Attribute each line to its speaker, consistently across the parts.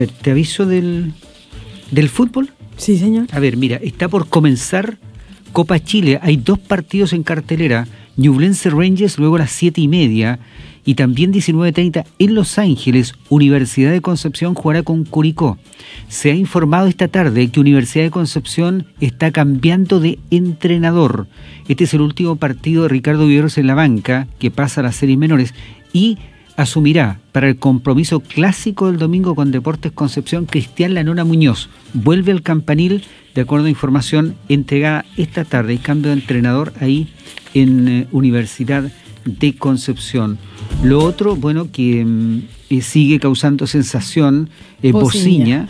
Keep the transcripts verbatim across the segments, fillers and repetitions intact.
Speaker 1: Te aviso del, del fútbol.
Speaker 2: Sí, señor.
Speaker 1: A ver, mira, está por comenzar Copa Chile. Hay dos partidos en cartelera. Ñublense Rangers luego a las siete y media. Y también diecinueve treinta en Los Ángeles, Universidad de Concepción jugará con Curicó. Se ha informado esta tarde que Universidad de Concepción está cambiando de entrenador. Este es el último partido de Ricardo Viveros en la banca, que pasa a las series menores, y asumirá para el compromiso clásico del domingo con Deportes Concepción Cristian Lanona Muñoz. Vuelve al campanil, de acuerdo a información entregada esta tarde. Hay cambio de entrenador ahí en eh, Universidad de Concepción. Lo otro, bueno, que eh, sigue causando sensación, eh, Bociña,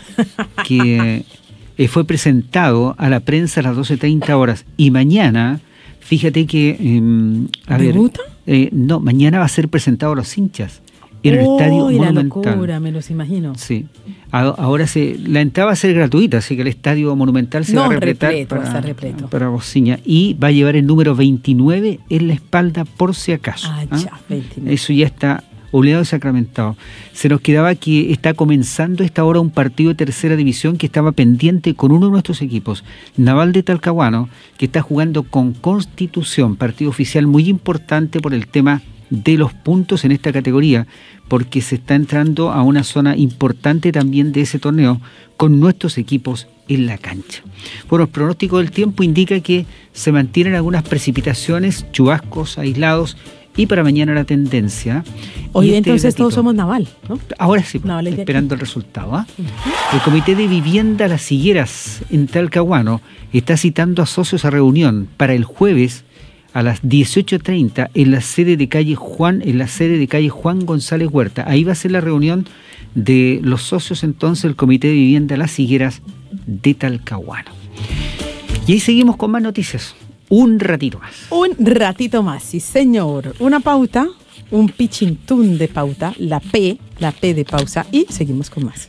Speaker 1: que eh, fue presentado a la prensa a las doce treinta horas. Y mañana, fíjate que... Eh, a ver, eh, no, mañana va a ser presentado a los hinchas en el oh, Estadio Monumental.
Speaker 2: La locura, me los imagino.
Speaker 1: Sí. Ahora se, la entrada va a ser gratuita, así que el Estadio Monumental se no, va a repletar
Speaker 2: repleto,
Speaker 1: para,
Speaker 2: repleto.
Speaker 1: para Bociña. Y va a llevar el número veintinueve en la espalda por si acaso.
Speaker 2: Ah,
Speaker 1: ¿ah?
Speaker 2: ya, veintinueve.
Speaker 1: Eso ya está obligado y sacramentado. Se nos quedaba que está comenzando esta hora un partido de tercera división que estaba pendiente con uno de nuestros equipos, Naval de Talcahuano, que está jugando con Constitución, partido oficial muy importante por el tema de los puntos en esta categoría, porque se está entrando a una zona importante también de ese torneo con nuestros equipos en la cancha. Bueno, el pronóstico del tiempo indica que se mantienen algunas precipitaciones, chubascos aislados, y para mañana la tendencia.
Speaker 2: Hoy
Speaker 1: este
Speaker 2: entonces
Speaker 1: datito,
Speaker 2: todos somos Naval, ¿no?
Speaker 1: Ahora sí,
Speaker 2: Naval
Speaker 1: esperando el resultado. ¿eh? Uh-huh. El Comité de Vivienda Las Higueras en Talcahuano está citando a socios a reunión para el jueves a las dieciocho treinta en la sede de calle Juan, en la sede de calle Juan González Huerta. Ahí va a ser la reunión de los socios entonces del Comité de Vivienda Las Higueras de Talcahuano. Y ahí seguimos con más noticias. Un ratito más.
Speaker 2: Un ratito más, sí señor. Una pauta, un pichintún de pauta, la P, la P de pausa, y seguimos con más.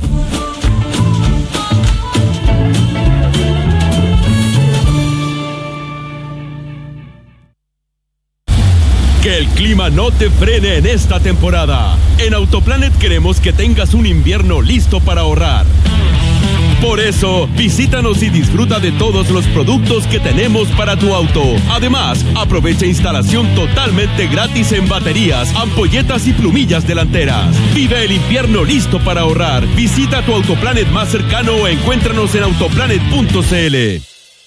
Speaker 3: Que el clima no te frene en esta temporada. En Autoplanet queremos que tengas un invierno listo para ahorrar. Por eso, visítanos y disfruta de todos los productos que tenemos para tu auto. Además, aprovecha instalación totalmente gratis en baterías, ampolletas y plumillas delanteras. Vive el invierno listo para ahorrar. Visita tu Autoplanet más cercano o encuéntranos en autoplanet punto c l.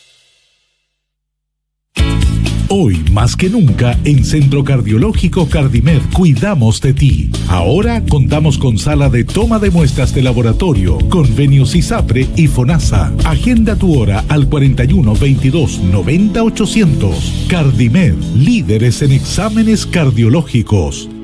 Speaker 4: Hoy, más que nunca, en Centro Cardiológico Cardimed cuidamos de ti. Ahora contamos con sala de toma de muestras de laboratorio, convenios ISAPRE y FONASA. Agenda tu hora al cuarenta y uno, veintidós, noventa, ochocientos. Cardimed, líderes en exámenes cardiológicos.